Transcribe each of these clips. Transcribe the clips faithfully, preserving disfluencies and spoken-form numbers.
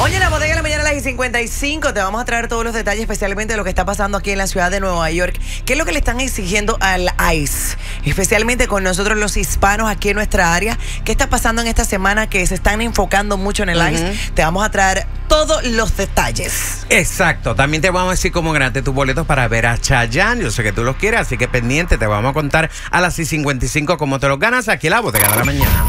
Oye, en la bodega de la mañana a las y cincuenta y cinco te vamos a traer todos los detalles, especialmente de lo que está pasando aquí en la ciudad de Nueva York. ¿Qué es lo que le están exigiendo al ICE? Especialmente con nosotros los hispanos aquí en nuestra área. ¿Qué está pasando en esta semana que se están enfocando mucho en el uh-huh. ICE? Te vamos a traer todos los detalles. Exacto. También te vamos a decir cómo ganarte tus boletos para ver a Chayanne. Yo sé que tú los quieres, así que pendiente. Te vamos a contar a las y cincuenta y cinco cómo te los ganas aquí en la bodega de la mañana.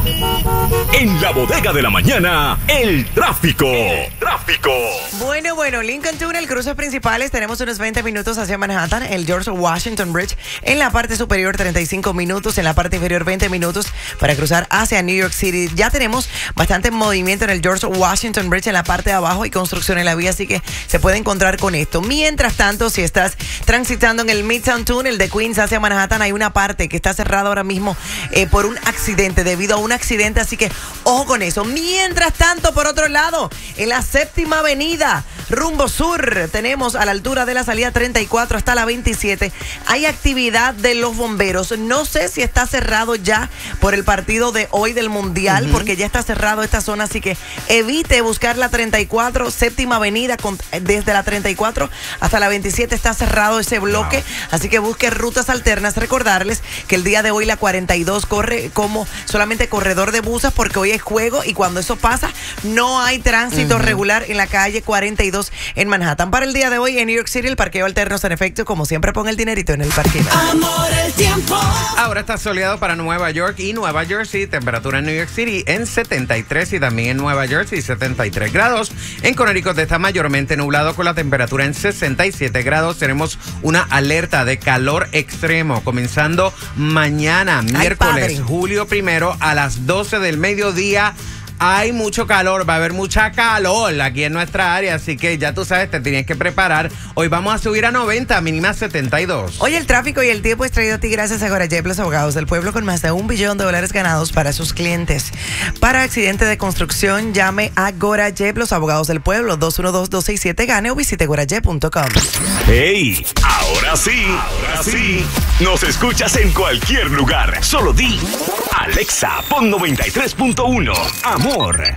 En la bodega de la mañana, el tráfico. El tráfico. Bueno, bueno, Lincoln Tunnel, cruces principales, tenemos unos veinte minutos hacia Manhattan, el George Washington Bridge, en la parte superior treinta y cinco minutos, en la parte inferior veinte minutos para cruzar hacia New York City. Ya tenemos bastante movimiento en el George Washington Bridge en la parte de abajo y construcción en la vía, así que se puede encontrar con esto. Mientras tanto, si estás transitando en el Midtown Tunnel de Queens hacia Manhattan, hay una parte que está cerrada ahora mismo eh, por un accidente, debido a un accidente, así que ojo con eso. Mientras tanto, por otro lado, en la séptima avenida, rumbo sur, tenemos a la altura de la salida treinta y cuatro hasta la veintisiete, hay actividad de los bomberos. No sé si está cerrado ya por el partido de hoy del Mundial, uh-huh. porque ya está cerrado esta zona, así que evite buscar la treinta y cuatro, séptima avenida, con, desde la treinta y cuatro hasta la veintisiete está cerrado ese bloque, wow. así que busque rutas alternas. Recordarles que el día de hoy la cuarenta y dos corre como solamente corredor de buses, porque hoy es juego y cuando eso pasa no hay tránsito uh-huh. regular en la calle cuarenta y dos en Manhattan. Para el día de hoy en New York City, el parqueo alterno está en efecto. Como siempre, pon el dinerito en el parqueo. Amor, el tiempo. Ahora está soleado para Nueva York y Nueva Jersey. Temperatura en New York City en setenta y tres y también en Nueva Jersey setenta y tres grados. En Connecticut está mayormente nublado con la temperatura en sesenta y siete grados. Tenemos una alerta de calor extremo comenzando mañana, Ay, miércoles, padre. julio primero a las doce del mediodía. Hay mucho calor, va a haber mucha calor aquí en nuestra área, así que ya tú sabes, te tienes que preparar. Hoy vamos a subir a noventa, mínima setenta y dos. Hoy el tráfico y el tiempo es traído a ti gracias a Gorayep, los abogados del pueblo, con más de un billón de dólares ganados para sus clientes. Para accidente de construcción, llame a Gorayep, los abogados del pueblo, dos uno dos, dos seis siete, gane o visite gorayep punto com. ¡Hey! Ahora sí, ahora sí. Nos escuchas en cualquier lugar. Solo di Alexa, pon noventa y tres punto uno. Amor.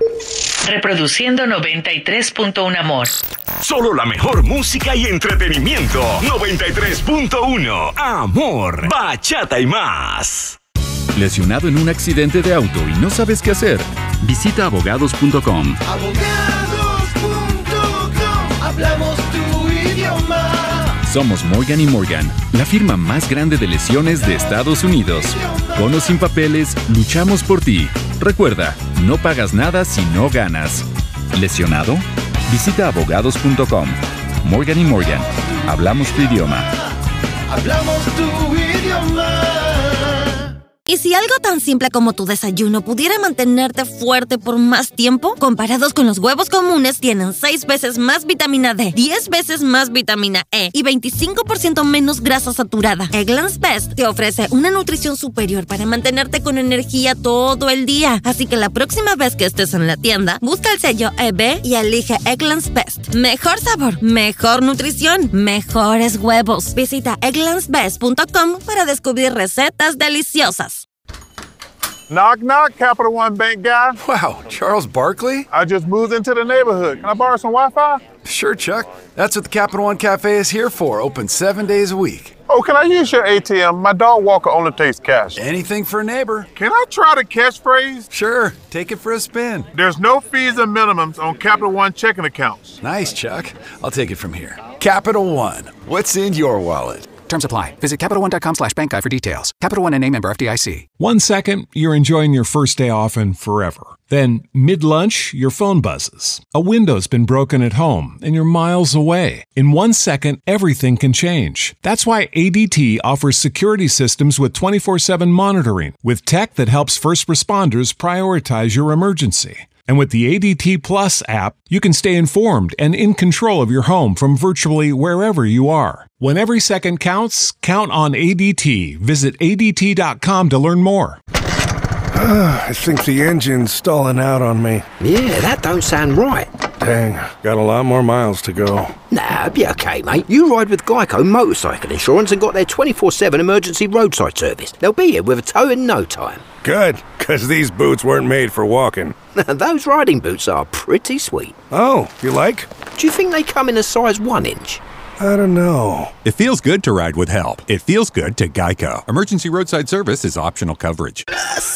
Reproduciendo noventa y tres punto uno Amor. Solo la mejor música y entretenimiento. noventa y tres punto uno Amor. Bachata y más. ¿Lesionado en un accidente de auto y no sabes qué hacer? Visita abogados punto com. Abogados punto com. Hablamos tu idioma. Somos Morgan y Morgan, la firma más grande de lesiones de Estados Unidos. Con o sin papeles, luchamos por ti. Recuerda, no pagas nada si no ganas. ¿Lesionado? Visita abogados punto com. Morgan y Morgan, hablamos tu idioma. Hablamos tu idioma. ¿Y si algo tan simple como tu desayuno pudiera mantenerte fuerte por más tiempo? Comparados con los huevos comunes, tienen seis veces más vitamina D, diez veces más vitamina E y veinticinco por ciento menos grasa saturada. Eggland's Best te ofrece una nutrición superior para mantenerte con energía todo el día. Así que la próxima vez que estés en la tienda, busca el sello E B y elige Eggland's Best. Mejor sabor, mejor nutrición, mejores huevos. Visita egglands best punto com para descubrir recetas deliciosas. Knock, knock, Capital One Bank guy. Wow, Charles Barkley? I just moved into the neighborhood. Can I borrow some Wi-Fi? Sure, Chuck. That's what the Capital One Cafe is here for, open seven days a week. Oh, can I use your A T M? My dog walker only takes cash. Anything for a neighbor. Can I try the catchphrase? Sure, take it for a spin. There's no fees and minimums on Capital One checking accounts. Nice, Chuck. I'll take it from here. Capital One, what's in your wallet? Terms apply. Visit Capital One dot com slash bank guide for details. Capital One N A member F D I C. One second, you're enjoying your first day off and forever. Then, mid-lunch, your phone buzzes. A window's been broken at home and you're miles away. In one second, everything can change. That's why A D T offers security systems with twenty-four seven monitoring, with tech that helps first responders prioritize your emergency. And with the A D T Plus app, you can stay informed and in control of your home from virtually wherever you are. When every second counts, count on A D T. Visit A D T dot com to learn more. I think the engine's stalling out on me. Yeah, that don't sound right. Dang, got a lot more miles to go. Nah, be okay, mate. You ride with Geico Motorcycle Insurance and got their twenty-four seven emergency roadside service. They'll be here with a tow in no time. Good, because these boots weren't made for walking. Those riding boots are pretty sweet. Oh, you like? Do you think they come in a size one inch? I don't know. It feels good to ride with help. It feels good to Geico. Emergency roadside service is optional coverage.